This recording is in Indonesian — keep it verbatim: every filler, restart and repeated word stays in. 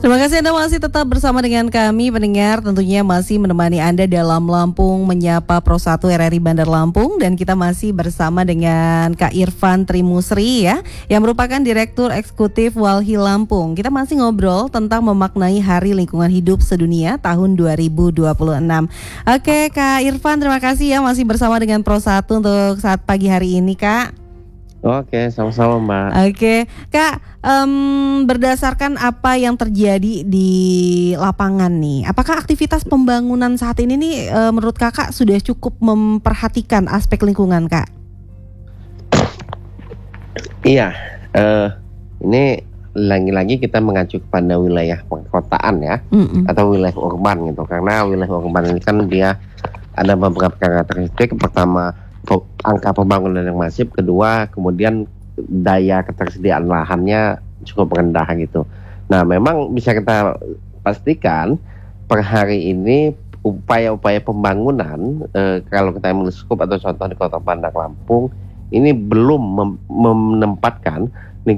Terima kasih Anda masih tetap bersama dengan kami pendengar, tentunya masih menemani Anda dalam Lampung Menyapa Pro satu R R I Bandar Lampung, dan kita masih bersama dengan Kak Irfan Trimusri ya, yang merupakan Direktur Eksekutif Walhi Lampung. Kita masih ngobrol tentang memaknai Hari Lingkungan Hidup Sedunia tahun dua ribu dua puluh enam. Oke Kak Irfan, terima kasih ya masih bersama dengan Pro satu untuk saat pagi hari ini Kak. Oke, sama-sama Mbak. Oke, Kak, um, berdasarkan apa yang terjadi di lapangan nih, apakah aktivitas pembangunan saat ini nih uh, menurut Kakak sudah cukup memperhatikan aspek lingkungan, Kak? Iya, uh, ini lagi-lagi kita mengacu kepada wilayah perkotaan ya, Mm-mm. atau wilayah urban gitu, karena wilayah urban ini kan dia ada beberapa karakteristik. Pertama, angka pembangunan yang masif, kedua kemudian daya ketersediaan lahannya cukup rendah gitu. Nah, memang bisa kita pastikan per hari ini upaya-upaya pembangunan eh, kalau kita ambil skup atau contoh di Kota Bandar Lampung ini belum mem- menempatkan